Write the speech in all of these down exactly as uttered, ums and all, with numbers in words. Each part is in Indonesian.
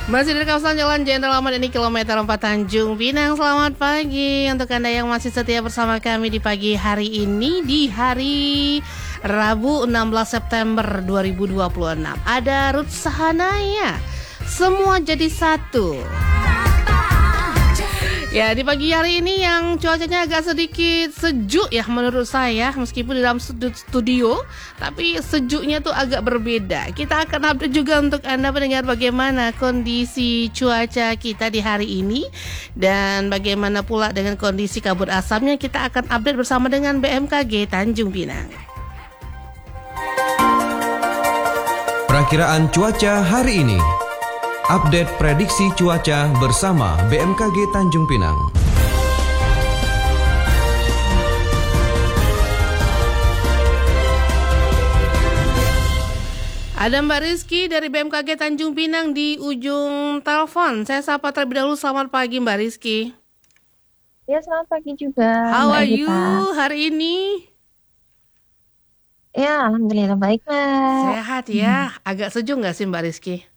Masih dari kawasan Jalan Jenderal Ahmad ini kilometer empat Tanjung Pinang. Selamat pagi untuk Anda yang masih setia bersama kami di pagi hari ini, di hari Rabu enam belas September dua ribu dua puluh enam. Ada Ruth Sahanaya, Semua Jadi Satu. Ya, di pagi hari ini yang cuacanya agak sedikit sejuk ya menurut saya, meskipun di dalam studio, tapi sejuknya tuh agak berbeda. Kita akan update juga untuk Anda pendengar bagaimana kondisi cuaca kita di hari ini dan bagaimana pula dengan kondisi kabut asapnya. Kita akan update bersama dengan B M K G Tanjung Pinang. Perakiraan cuaca hari ini. Update prediksi cuaca bersama B M K G Tanjung Pinang. Ada Mbak Rizky dari B M K G Tanjung Pinang di ujung telepon. Saya sapa terlebih dahulu. Selamat pagi Mbak Rizky. Ya, selamat pagi juga. How Mbak are Gita. you hari ini? Ya, alhamdulillah baik, Mbak. Sehat ya. Agak sejuk nggak sih Mbak Rizky?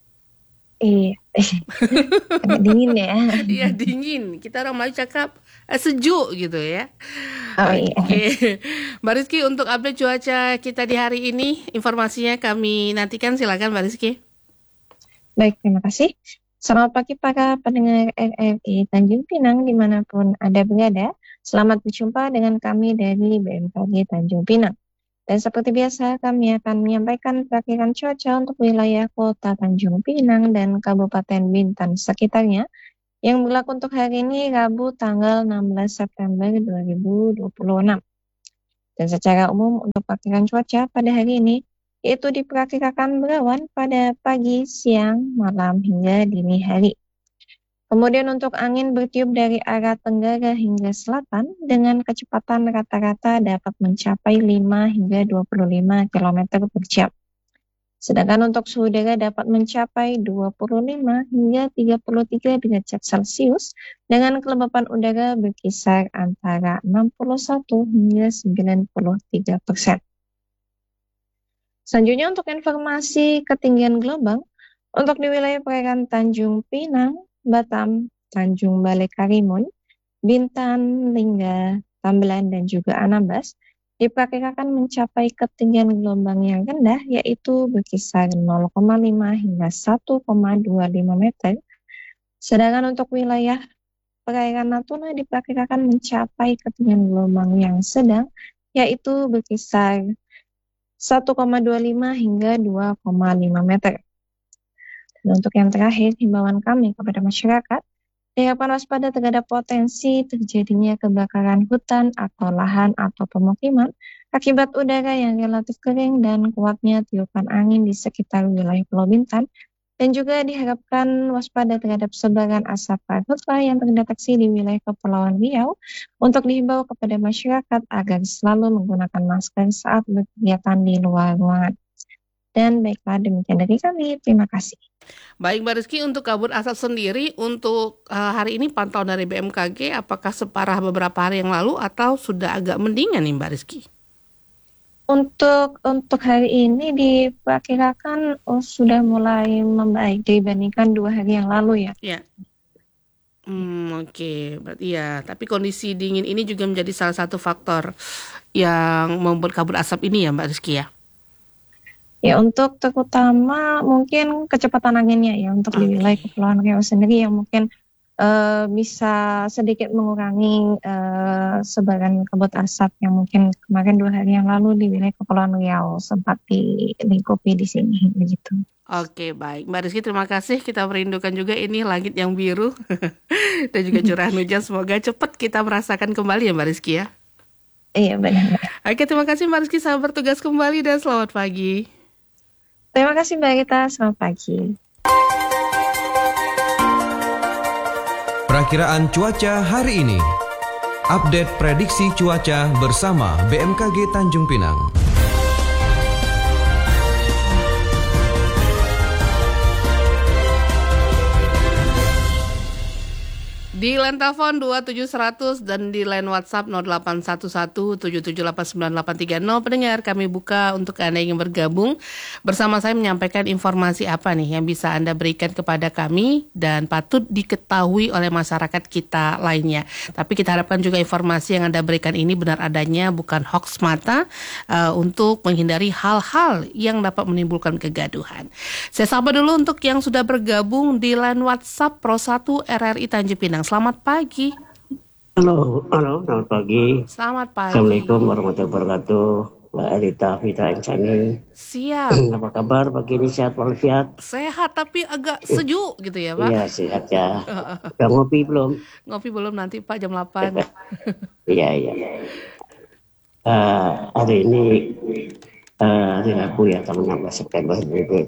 Iya, agak dingin ya. Iya dingin. Kita orang Melayu cakap eh, sejuk gitu ya. Oh iya. Oke, Mbak Rizky untuk update cuaca kita di hari ini, informasinya kami nantikan. Silakan Mbak Rizky. Baik, terima kasih. Selamat pagi para pendengar R R I Tanjung Pinang dimanapun Anda berada. Selamat berjumpa dengan kami dari B M K G Tanjung Pinang. Dan seperti biasa, kami akan menyampaikan perakiraan cuaca untuk wilayah Kota Tanjung Pinang dan Kabupaten Bintan sekitarnya yang berlaku untuk hari ini Rabu tanggal enam belas September dua ribu dua puluh enam. Dan secara umum untuk perakiraan cuaca pada hari ini yaitu diperkirakan berawan pada pagi, siang, malam hingga dini hari. Kemudian untuk angin bertiup dari arah tenggara hingga selatan dengan kecepatan rata-rata dapat mencapai lima hingga dua puluh lima kilometer per jam. Sedangkan untuk suhu udara dapat mencapai dua puluh lima hingga tiga puluh tiga derajat Celcius dengan kelembapan udara berkisar antara enam puluh satu hingga sembilan puluh tiga persen. Selanjutnya untuk informasi ketinggian gelombang untuk di wilayah perairan Tanjung Pinang, Batam, Tanjung Balai Karimun, Bintan, Lingga, Tambelan, dan juga Anambas diperkirakan mencapai ketinggian gelombang yang rendah yaitu berkisar nol koma lima hingga satu koma dua lima meter. Sedangkan untuk wilayah perairan Natuna diperkirakan mencapai ketinggian gelombang yang sedang yaitu berkisar satu koma dua lima hingga dua koma lima meter. Dan untuk yang terakhir, himbauan kami kepada masyarakat, diharapkan waspada terhadap potensi terjadinya kebakaran hutan atau lahan atau pemukiman akibat udara yang relatif kering dan kuatnya tiupan angin di sekitar wilayah Pulau Bintan, dan juga diharapkan waspada terhadap sebaran asap karhutla yang terdeteksi di wilayah Kepulauan Riau untuk dihimbau kepada masyarakat agar selalu menggunakan masker saat berkegiatan di luar ruangan. Dan baiklah, demikian dari kami. Terima kasih. Baik Mbak Rizky, untuk kabut asap sendiri untuk uh, hari ini pantauan dari B M K G apakah separah beberapa hari yang lalu atau sudah agak mendingan nih Mbak Rizky? Untuk untuk hari ini diperkirakan oh, sudah mulai membaik dibandingkan dua hari yang lalu ya. Ya. Hmm, oke, okay. Berarti ya. Tapi kondisi dingin ini juga menjadi salah satu faktor yang membuat kabut asap ini ya Mbak Rizky ya. Ya, untuk terutama mungkin kecepatan anginnya ya untuk okay. di wilayah Kepulauan Riau sendiri yang mungkin uh, bisa sedikit mengurangi uh, sebaran kabut asap yang mungkin kemarin dua hari yang lalu di wilayah Kepulauan Riau sempat dilingkupi di sini begitu. Oke, baik Mbak Rizky, terima kasih. Kita merindukan juga ini langit yang biru dan juga curahan hujan. Semoga cepat kita merasakan kembali ya Mbak Rizky ya. Iya benar. Oke, terima kasih Mbak Rizky. Selamat bertugas kembali dan selamat pagi. Terima kasih Mbak Gita, selamat pagi. Perakiraan cuaca hari ini. Update prediksi cuaca bersama B M K G Tanjung Pinang. Di line telepon dua tujuh seratus dan di line WhatsApp nol delapan satu satu tujuh tujuh delapan sembilan delapan tiga nol. Pendengar, kami buka untuk Anda yang bergabung bersama saya menyampaikan informasi apa nih yang bisa Anda berikan kepada kami dan patut diketahui oleh masyarakat kita lainnya. Tapi kita harapkan juga informasi yang Anda berikan ini benar adanya, bukan hoax mata, uh, untuk menghindari hal-hal yang dapat menimbulkan kegaduhan. Saya sapa dulu untuk yang sudah bergabung di line WhatsApp Pro satu R R I Tanjung Pinang. Selamat pagi. Halo, halo, selamat pagi. Selamat pagi. Assalamualaikum warahmatullahi wabarakatuh. Mbak Rita Fitra Insani. Siap. Apa kabar pagi ini, sehat walafiat? Sehat tapi agak sejuk gitu ya Pak? Iya, sehat ya. Udah ngopi belum? Ngopi belum, nanti Pak jam delapan. Iya, iya. Uh, hari ini uh, hari Rabu ya, tanggal enam belas September.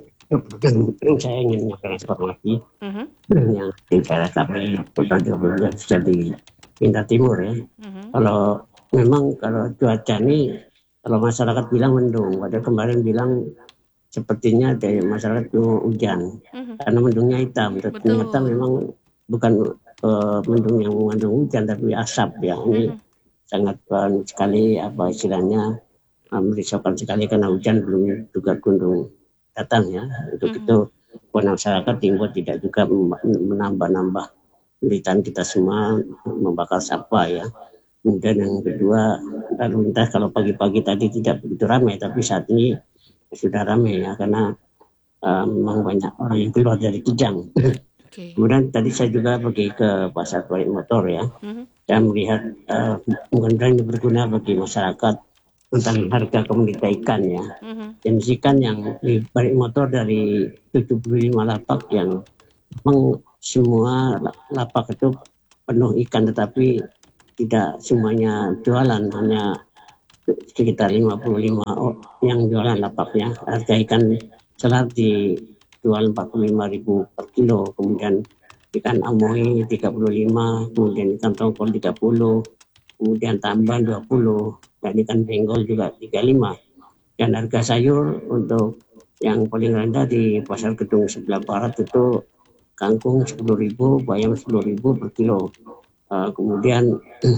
Saya ingin menyampaikan informasi uh-huh. yang di daerah kami Kota Jombang sudah di Pintar Timur ya. Uh-huh. Kalau memang kalau cuaca ini, kalau masyarakat bilang mendung, padahal kemarin bilang sepertinya dari masyarakat itu hujan, uh-huh. karena mendungnya hitam. Ternyata memang bukan uh, mendung yang mengandung hujan, tapi asap ya. Ini uh-huh. sangat uh, sekali apa istilahnya uh, merisaukan sekali karena hujan belum juga kunjung datang ya. Untuk mm-hmm. itu masyarakat diimbau tidak juga menambah-nambah penderitaan kita semua, membakar sampah ya. Kemudian yang kedua, lalu lintas kalau pagi-pagi tadi tidak begitu ramai, tapi saat ini sudah ramai ya, karena uh, memang banyak orang yang keluar dari Kijang. Okay. Kemudian tadi saya juga pergi ke pasar balik motor ya. Mm-hmm. Saya melihat uh, mudah-mudahan ini berguna bagi masyarakat tentang harga komoditas ikan ya. Mm-hmm. Jenis ikan yang di balik motor dari tujuh puluh lima lapak yang memang semua lapak itu penuh ikan, tetapi tidak semuanya jualan, hanya sekitar lima puluh lima yang jualan lapaknya. Harga ikan selat dijual empat puluh lima ribu per kilo, kemudian ikan amoy tiga puluh lima, kemudian ikan tongkol tiga puluh, kemudian tambah dua puluh, dan ikan benggol juga tiga puluh lima. Dan harga sayur untuk yang paling rendah di pasar Gedung sebelah barat itu kangkung sepuluh ribu, bayam sepuluh ribu per kilo. Uh, kemudian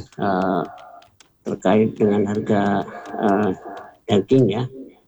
uh, terkait dengan harga uh, daging ya,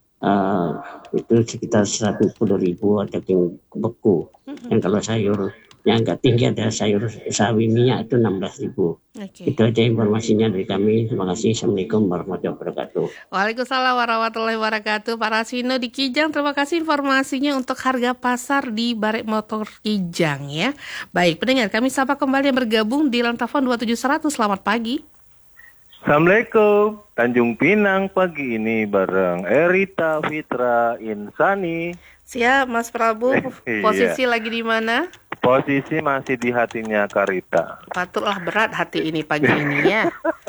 uh, itu sekitar seratus sepuluh ribu daging beku. Dan kalau sayur yang agak tinggi ada sayur sawi minyak itu enam belas ribu. Okay. Itu aja informasinya dari kami. Terima kasih. Assalamualaikum warahmatullahi wabarakatuh. Waalaikumsalam warahmatullahi wabarakatuh. Pak Rasino di Kijang, terima kasih informasinya untuk harga pasar di Balik Motor Kijang ya. Baik, pendengar, kami sapa kembali yang bergabung di line telepon dua tujuh seratus. Selamat pagi. Assalamualaikum. Tanjung Pinang pagi ini bareng Rita Fitra Insani. Siap, Mas Prabu. Posisi lagi di mana? Posisi masih di hatinya Karita. Patutlah berat hati ini pagi ini ya.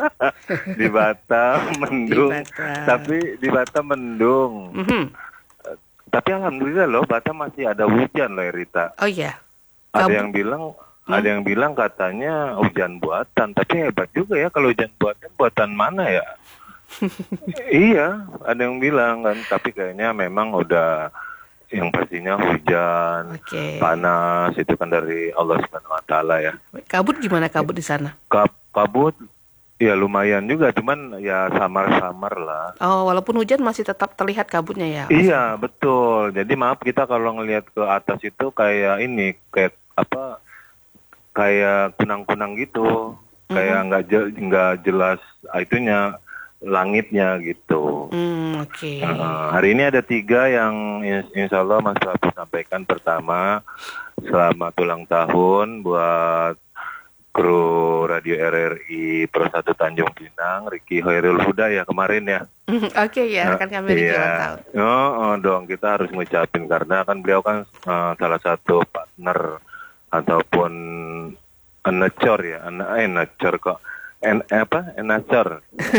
Di Batam mendung. Di Batam. Tapi di Batam mendung. Mm-hmm. Tapi alhamdulillah loh, Batam masih ada hujan loh, Rita. Oh iya. Ada Kamu... yang bilang, hmm? ada yang bilang katanya hujan buatan. Tapi hebat juga ya kalau hujan buatan, buatan mana ya? Iya, ada yang bilang kan. Tapi kayaknya memang udah yang pastinya hujan, okay. panas itu kan dari Allah Subhanahu Wa Taala ya. Kabut gimana kabut di sana? Kab- kabut ya lumayan juga, cuman ya samar-samar lah. Oh, walaupun hujan masih tetap terlihat kabutnya ya? Iya betul. Jadi maaf kita kalau ngelihat ke atas itu kayak ini kayak apa? Kayak kunang-kunang gitu, mm-hmm. kayak nggak je- nggak jelas itunya. Langitnya gitu. Hmm, Oke. Okay. Uh, hari ini ada tiga yang insya Allah Mas Prabu sampaikan. Pertama, selamat ulang tahun buat kru Radio R R I Pro satu Tanjung Pinang, Ricky Hoirul Huda ya kemarin ya. Oke okay, ya, rekan kami Ricky iya. ulang tahun. Oh, oh dong, kita harus ngucapin karena kan beliau kan uh, salah satu partner ataupun enacor ya, eh enacor kok. En apa? Enasar.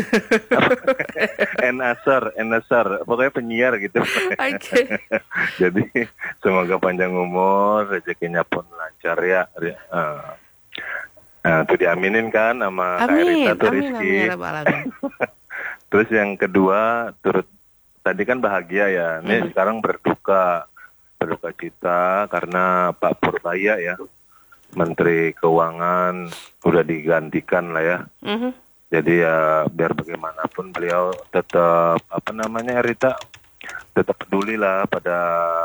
Enasar, Enasar. Pokoknya penyiar gitu. Oke. Okay. Jadi semoga panjang umur, rezekinya pun lancar ya. Uh, nah, itu diaminin kan sama Kak Rita tuh Rizky. Terus yang kedua, turut tadi kan bahagia ya. Ini mm-hmm. sekarang berduka, berduka cita karena Pak Purbaya ya. Menteri Keuangan udah digantikan lah ya. Mm-hmm. Jadi ya biar bagaimanapun beliau tetap apa namanya Rita tetap peduli lah pada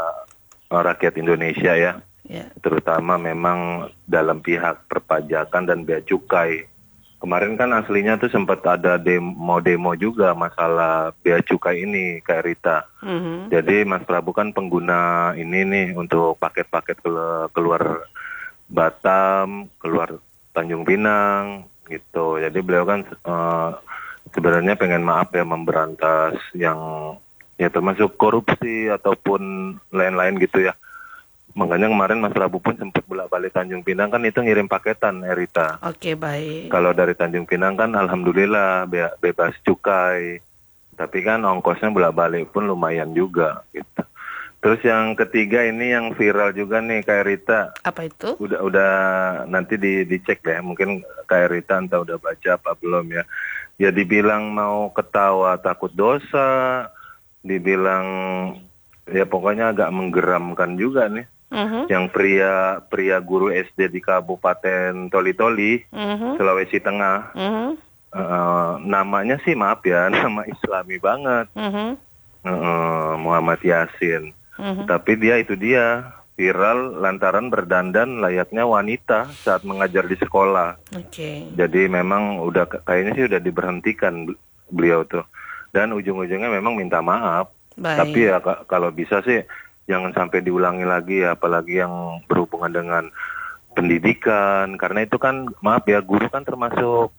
rakyat Indonesia ya. Yeah. Terutama memang dalam pihak perpajakan dan bea cukai. Kemarin kan aslinya tuh sempat ada demo-demo juga masalah bea cukai ini Kak Rita. Mm-hmm. Jadi Mas Prabu kan pengguna ini nih untuk paket-paket keluar Batam, keluar Tanjung Pinang gitu. Jadi beliau kan uh, sebenarnya pengen maaf ya memberantas yang ya termasuk korupsi ataupun lain-lain gitu ya. Makanya kemarin Mas Prabu pun sempat bolak-balik Tanjung Pinang kan itu ngirim paketan Erita. Oke, baik. Kalau dari Tanjung Pinang kan alhamdulillah be- bebas cukai. Tapi kan ongkosnya bolak-balik pun lumayan juga gitu. Terus yang ketiga ini yang viral juga nih Kak Rita. Apa itu? Udah udah nanti di dicek deh. Mungkin Kak Rita entah udah baca apa belum ya. Ya dibilang mau ketawa takut dosa, dibilang ya pokoknya agak menggeramkan juga nih. Uh-huh. Yang pria pria guru S D di Kabupaten Toli-Toli, uh-huh. Sulawesi Tengah. Uh-huh. Uh, namanya sih maaf ya, nama Islami banget. Uh-huh. Uh, Muhammad Yasin. Uh-huh. Tapi dia itu dia viral lantaran berdandan layaknya wanita saat mengajar di sekolah. Oke. Okay. Jadi memang udah kayaknya sih udah diberhentikan beliau tuh. Dan ujung-ujungnya memang minta maaf. Baik. Tapi ya k- kalau bisa sih jangan sampai diulangi lagi ya, apalagi yang berhubungan dengan pendidikan. Karena itu kan, maaf ya, guru kan termasuk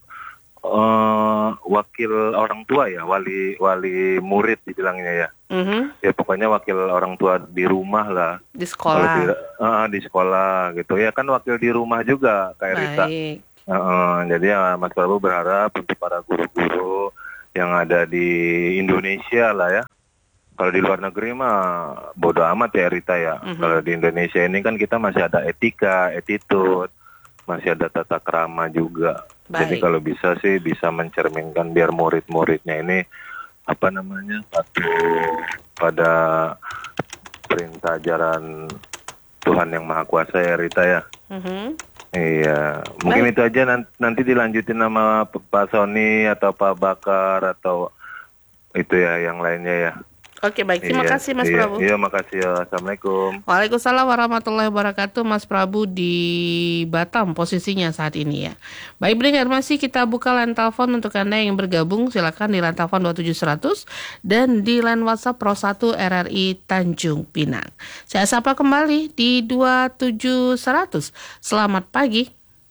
uh, wakil orang tua ya, wali wali murid dibilangnya ya. Mm-hmm. Ya pokoknya wakil orang tua di rumah lah. Di sekolah. Di, uh, di sekolah gitu ya, kan wakil di rumah juga kayak Rita. Uh, uh, jadi ya Mas Prabu berharap untuk para guru-guru yang ada di Indonesia lah ya. Kalau di luar negeri mah bodo amat ya Rita ya. Mm-hmm. Kalau di Indonesia ini kan kita masih ada etika, attitude, masih ada tata krama juga. Baik. Jadi kalau bisa sih bisa mencerminkan biar murid-muridnya ini apa namanya patuh pada perintah ajaran Tuhan yang Maha Kuasa ya Rita ya. Mm-hmm. Iya, mungkin Baik. Itu aja nanti, nanti dilanjutin sama Pak Sony atau Pak Bakar atau itu ya yang lainnya ya. Oke, baik. Terima iya, kasih Mas iya, Prabu. Iya, makasih ya. Assalamualaikum. Waalaikumsalam warahmatullahi wabarakatuh. Mas Prabu di Batam posisinya saat ini ya. Baik, pendengar, masih kita buka line telepon untuk Anda yang bergabung. Silakan di line telepon dua tujuh seratus dan di line WhatsApp Pro satu R R I Tanjung Pinang. Saya sapa kembali di dua tujuh seratus. Selamat pagi.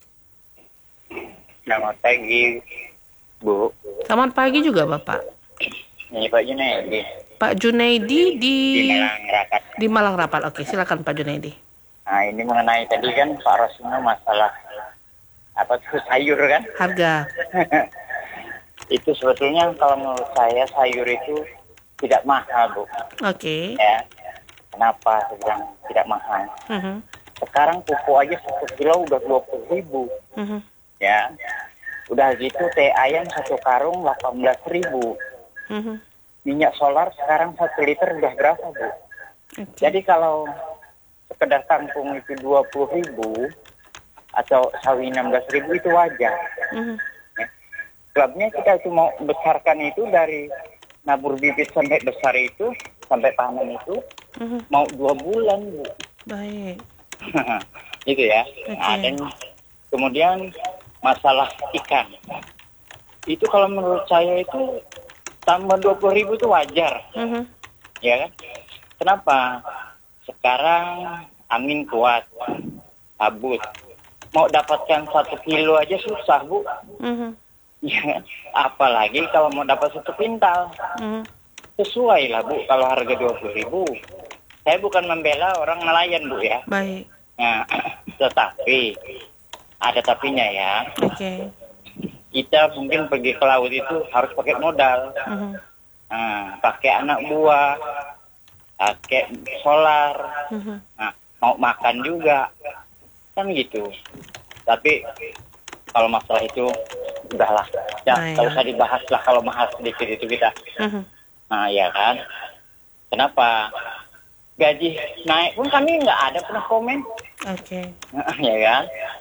Selamat pagi, Bu. Selamat pagi juga, Bapak. Ini Pak Junaidi. Pak Junaidi di di Malang Rapat. Di Malang Rapat. Oke, silakan Pak Junaidi. Nah, ini mengenai tadi kan Pak Rosino masalah apa tuh sayur kan? Harga. Itu sebetulnya kalau menurut saya sayur itu tidak mahal, Bu. Oke. Okay. Ya. Kenapa saya bilang tidak mahal? Uh-huh. Sekarang pupuk aja satu kilo udah dua puluh ribu. Uh-huh. Ya. Udah gitu teh ayam satu karung delapan belas ribu. Uh-huh. Minyak solar sekarang satu liter udah berapa, Bu? Okay. Jadi kalau sekedar kangkung itu dua puluh ribu atau sawi enam belas ribu itu wajar. Uh-huh. Ya. Sebabnya kita itu mau besarkan itu dari nabur bibit sampai besar itu, sampai panen itu, uh-huh. mau dua bulan, Bu. Baik. Itu ya. Okay. Nah, dan kemudian masalah ikan. Itu kalau menurut saya itu tambah dua puluh ribu itu wajar. Uh-huh. Ya kan? Kenapa? Sekarang angin kuat, kabut. Mau dapatkan satu kilo aja susah, Bu. Uh-huh. Ya kan? Apalagi kalau mau dapat satu pintal. Uh-huh. Sesuai lah, Bu, kalau harga dua puluh ribu. Saya bukan membela orang nelayan, Bu, ya. Baik. Nah, tetapi ada tapinya ya. Oke. Okay. Kita mungkin pergi ke laut itu harus pakai modal, uh-huh. nah, pakai anak buah, pakai solar, uh-huh. nah, mau makan juga, kan gitu. Tapi kalau masalah itu udahlah, ya kalau usah dibahas lah kalau mahal sedikit itu kita. Uh-huh. Nah ya kan, kenapa gaji naik pun kami nggak ada pernah komen, oke, okay. ya kan.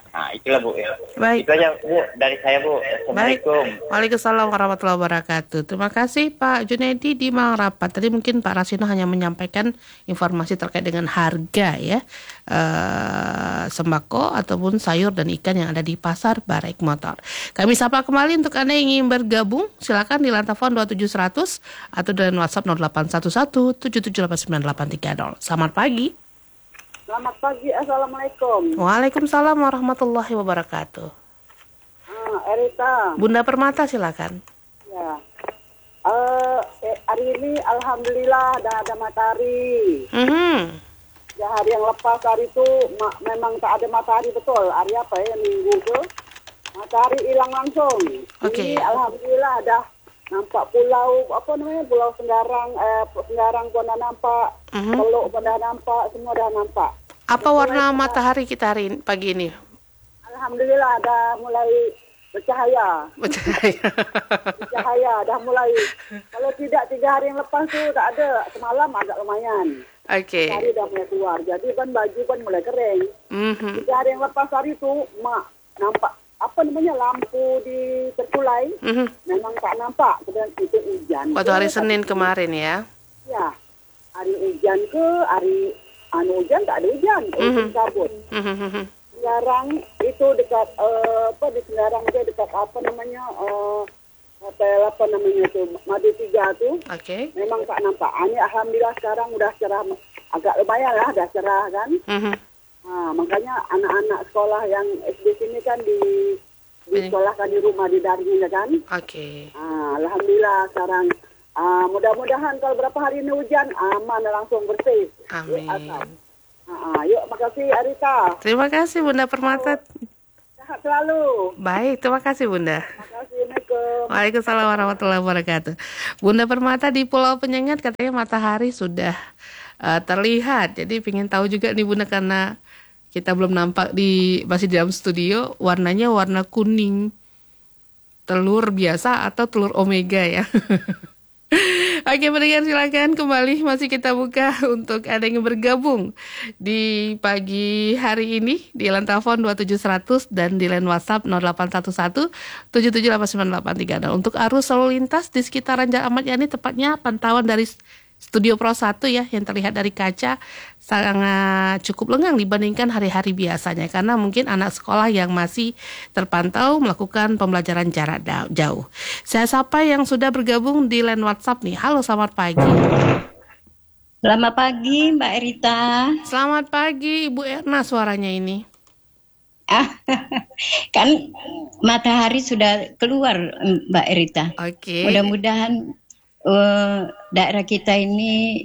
Nah, itulah Bu ya. Baik. Itu aja Bu dari saya Bu. Assalamualaikum. Baik. Waalaikumsalam warahmatullahi wabarakatuh. Terima kasih Pak Junaidi di Mangrapat. Tadi mungkin Pak Rasino hanya menyampaikan informasi terkait dengan harga ya uh, sembako ataupun sayur dan ikan yang ada di pasar Baraik Motor. Kami sapa kembali untuk Anda yang ingin bergabung, silakan di Lantafon dua tujuh seratus atau dengan WhatsApp nol delapan satu satu tujuh tujuh delapan sembilan delapan tiga nol. Selamat pagi. Selamat pagi, Assalamualaikum. Waalaikumsalam warahmatullahi wabarakatuh. Ah, Erita. Bunda Permata silakan. Ya. Uh, eh, hari ini Alhamdulillah dah ada matahari. Mm-hmm. Ya, hari yang lepas hari itu ma- memang tak ada matahari betul. Hari apa ya, minggu ke? Matahari hilang langsung. Okay. Ini Alhamdulillah dah nampak pulau, apa namanya, pulau Senggarang, eh, Senggarang pun dah nampak, Mm-hmm. Teluk pun dah nampak, semua dah nampak. Apa warna matahari kita hari ini, pagi ini? Alhamdulillah dah mulai bercahaya. Bercahaya. Bercahaya, dah mulai. Kalau tidak tiga hari yang lepas tu tak ada. Semalam agak lumayan. Oke. Okay. Hari dah mulai keluar. Jadi kan baju kan mulai kering. Mm-hmm. Tiga hari yang lepas hari tu, mak nampak apa namanya lampu di terkulai. Mm-hmm. Memang tak nampak. Kemudian itu hujan. Waktu hari Senin kemarin ya? Ya. Hari hujan ke, hari anu hujan tak ada hujan. Mm-hmm. Hujan kabut. Mm-hmm. Sekarang itu dekat uh, apa di Sekarang dia dekat apa namanya uh, hotel apa namanya tu Madu Tiga tu. Oke. Okay. Memang tak nampak. Ini alhamdulillah sekarang udah cerah, agak lumayan lah dah cerah kan. Mm-hmm. Ha, makanya anak-anak sekolah yang S D sini kan di di sekolah kan di rumah di daring kan. Oke. Okay. Ha, alhamdulillah sekarang. Uh, mudah-mudahan kalau berapa hari ini hujan aman langsung bersih. Amin. Uh, yuk, makasih Arita. Terima kasih Bunda Permata. Sehat selalu. Baik, terima kasih Bunda. Terima kasih. Assalamualaikum. Waalaikumsalam warahmatullahi wabarakatuh. Bunda Permata di Pulau Penyengat katanya matahari sudah uh, terlihat. Jadi pengen tahu juga nih Bunda, karena kita belum nampak di masih di dalam studio, warnanya warna kuning. Telur biasa atau telur omega ya. Oke pendengar silakan kembali, masih kita buka untuk Anda yang bergabung di pagi hari ini di Lantafon dua tujuh seratus dan di line WhatsApp nol delapan satu satu tujuh tujuh delapan sembilan delapan tiga nol. Untuk arus lalu lintas di sekitaran Jalan Ahmad Yani, tepatnya pantauan dari Studio Pro satu ya, yang terlihat dari kaca sangat cukup lengang dibandingkan hari-hari biasanya, karena mungkin anak sekolah yang masih terpantau melakukan pembelajaran jarak jauh. Saya sapa yang sudah bergabung di line WhatsApp nih. Halo, selamat pagi. Selamat pagi Mbak Erita. Selamat pagi Ibu Erna, suaranya ini. Ah, kan matahari sudah keluar Mbak Erita. Oke. Okay. Mudah-mudahan uh, daerah kita ini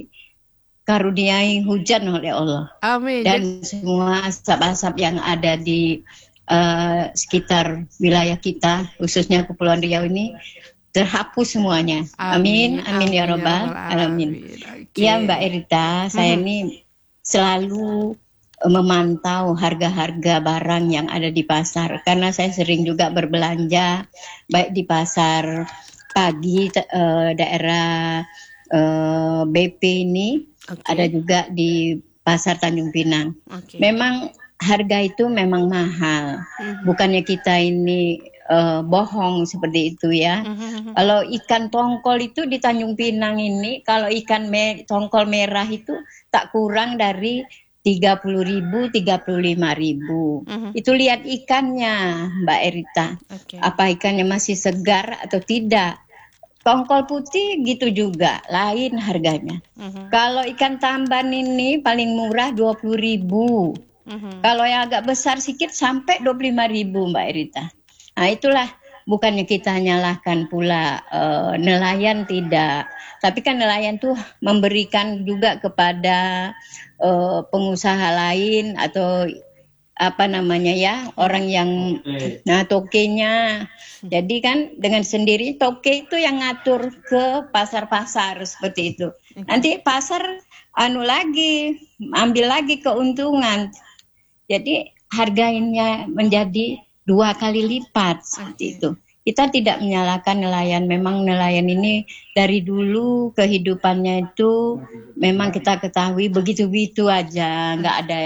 dikaruniai hujan oleh Allah. Amin. Dan semua asap-asap yang ada di uh, sekitar wilayah kita, khususnya Kepulauan Riau ini, terhapus semuanya. Amin, amin, amin ya Rabbal alamin. Okay. Ya Mbak Erita, saya hmm. ini selalu memantau harga-harga barang yang ada di pasar, karena saya sering juga berbelanja baik di pasar pagi uh, daerah uh, B P ini, okay. ada juga di pasar Tanjung Pinang. Okay. Memang harga itu memang mahal, uh-huh. bukannya kita ini uh, bohong seperti itu ya. Uh-huh. Kalau ikan tongkol itu di Tanjung Pinang ini, kalau ikan me- tongkol merah itu tak kurang dari tiga puluh ribu, tiga puluh lima ribu. Uh-huh. Itu lihat ikannya, Mbak Erita. Okay. Apa ikannya masih segar atau tidak. Tongkol putih gitu juga, lain harganya. Uh-huh. Kalau ikan tamban ini paling murah dua puluh ribu. Uh-huh. Kalau yang agak besar sedikit sampai dua puluh lima ribu, Mbak Erita. Nah itulah, bukannya kita nyalahkan pula uh, nelayan, tidak. Tapi kan nelayan tuh memberikan juga kepada Uh, pengusaha lain atau apa namanya ya, orang yang nah tokenya. Jadi kan dengan sendiri toke itu yang ngatur ke pasar-pasar seperti itu. Nanti pasar anu lagi ambil lagi keuntungan. Jadi harganya menjadi dua kali lipat seperti itu. Kita tidak menyalahkan nelayan. Memang nelayan ini dari dulu kehidupannya itu memang kita ketahui begitu-begitu aja. Nggak ada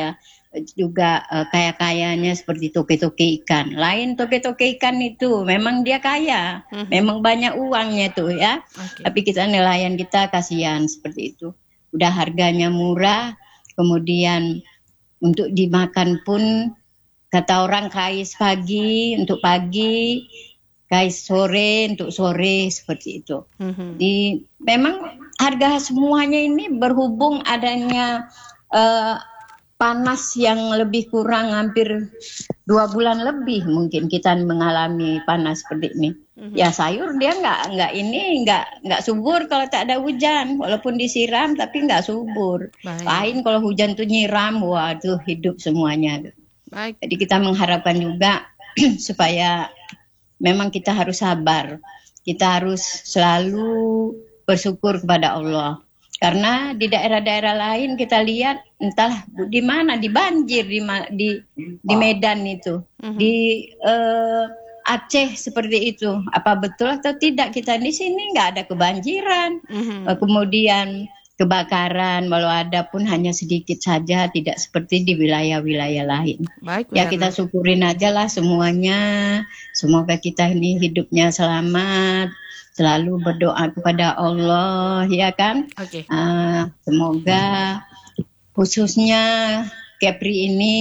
juga uh, kaya-kayanya seperti toke-toke ikan. Lain toke-toke ikan itu memang dia kaya, mm-hmm. memang banyak uangnya tuh ya. Okay. Tapi kita nelayan kita kasihan seperti itu. Udah harganya murah, kemudian untuk dimakan pun kata orang kais pagi untuk pagi, kais sore untuk sore seperti itu. Mm-hmm. Di memang harga semuanya ini berhubung adanya uh, panas yang lebih kurang hampir dua bulan lebih mungkin kita mengalami panas seperti ini. Mm-hmm. Ya sayur dia nggak nggak ini nggak nggak subur kalau tak ada hujan, walaupun disiram tapi nggak subur. Baik. Lain kalau hujan tuh nyiram, waduh hidup semuanya. Baik. Jadi kita mengharapkan juga supaya memang kita harus sabar, kita harus selalu bersyukur kepada Allah. Karena di daerah-daerah lain kita lihat entah di mana, di banjir, di di, di Medan itu, uh-huh. di uh, Aceh seperti itu. Apa betul atau tidak kita di sini nggak ada kebanjiran, uh-huh. kemudian kebakaran, walau ada pun hanya sedikit saja, tidak seperti di wilayah-wilayah lain. Baik, ya kita syukurin aja lah semuanya. Semoga kita ini hidupnya selamat. Selalu berdoa kepada Allah, ya kan? Okay. Uh, semoga khususnya Kepri ini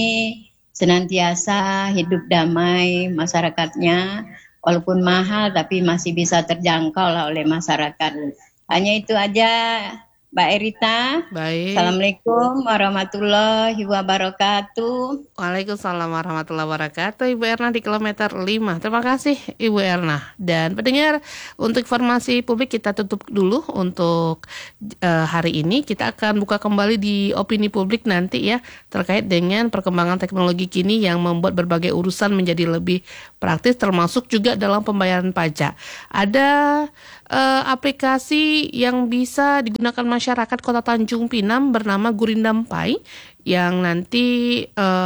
senantiasa hidup damai masyarakatnya, walaupun mahal tapi masih bisa terjangkau lah oleh masyarakat. Hanya itu aja, Mbak Erita. Baik. Assalamualaikum warahmatullahi wabarakatuh. Waalaikumsalam warahmatullahi wabarakatuh. Ibu Erna di kilometer lima. Terima kasih Ibu Erna. Dan pendengar, untuk informasi publik kita tutup dulu untuk uh, hari ini. Kita akan buka kembali di opini publik nanti ya, terkait dengan perkembangan teknologi kini yang membuat berbagai urusan menjadi lebih praktis, termasuk juga dalam pembayaran pajak. Ada uh, aplikasi yang bisa digunakan masyarakat Kota Tanjung Pinang bernama Gurindam Pay yang nanti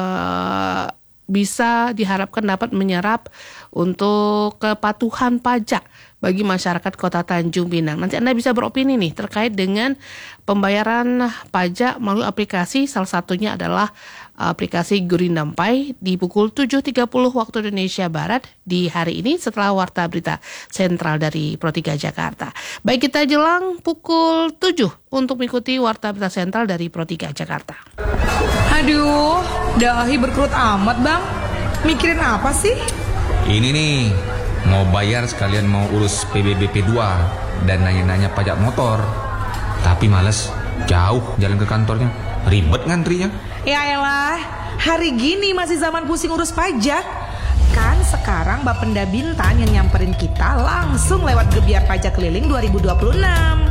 uh, bisa diharapkan dapat menyerap untuk kepatuhan pajak bagi masyarakat Kota Tanjung Pinang. Nanti Anda bisa beropini nih terkait dengan pembayaran pajak melalui aplikasi, salah satunya adalah aplikasi Gurindam Pay di pukul tujuh tiga puluh waktu Indonesia Barat di hari ini setelah Warta Berita Sentral dari Pro tiga Jakarta. Baik, kita jelang pukul tujuh untuk mengikuti Warta Berita Sentral dari Pro tiga Jakarta. Aduh, dahi berkerut amat bang. Mikirin apa sih? Ini nih, mau bayar sekalian mau urus P B B P dua dan nanya-nanya pajak motor. Tapi males, jauh jalan ke kantornya, ribet ngantrinya. Ya elah, hari gini masih zaman pusing urus pajak. Kan sekarang Bapenda Bintan yang nyamperin kita langsung lewat Gebiar Pajak Keliling dua ribu dua puluh enam.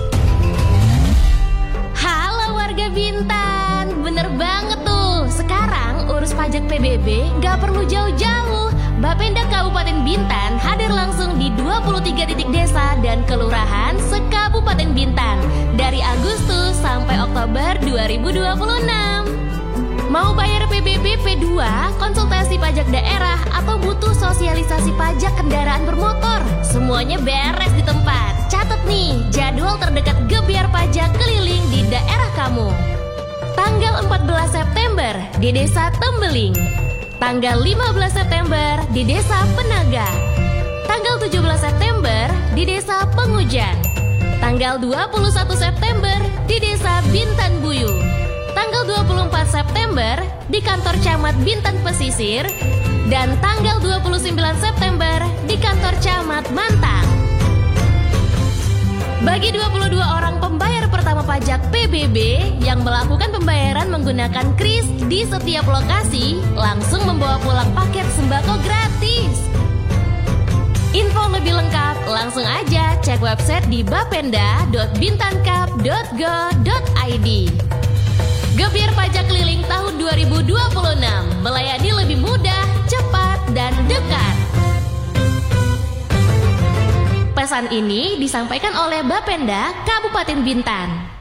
Halo warga Bintan, bener banget tuh. Sekarang urus pajak P B B gak perlu jauh-jauh. Bapenda Kabupaten Bintan hadir langsung di dua puluh tiga titik desa dan kelurahan se-Kabupaten Bintan dari Agustus sampai Oktober dua ribu dua puluh enam. Mau bayar P B B P dua, konsultasi pajak daerah, atau butuh sosialisasi pajak kendaraan bermotor, semuanya beres di tempat. Catat nih, jadwal terdekat Gebiar Pajak Keliling di daerah kamu. Tanggal empat belas September di Desa Tembeling. Tanggal lima belas September di Desa Penaga. Tanggal tujuh belas September di Desa Pengujan. Tanggal dua puluh satu September di Desa Bintan Buyu. Tanggal dua puluh empat September di kantor Camat Bintan Pesisir. Dan tanggal dua puluh sembilan September di kantor Camat Mantang. Bagi dua puluh dua orang pembayar pertama pajak P B B yang melakukan pembayaran menggunakan kris di setiap lokasi, langsung membawa pulang paket sembako gratis. Info lebih lengkap langsung aja cek website di bapenda dot bintankap dot go dot i d. Gebiar Pajak Keliling tahun dua ribu dua puluh enam, melayani lebih mudah, cepat, dan dekat. Pesan ini disampaikan oleh Bapenda Kabupaten Bintan.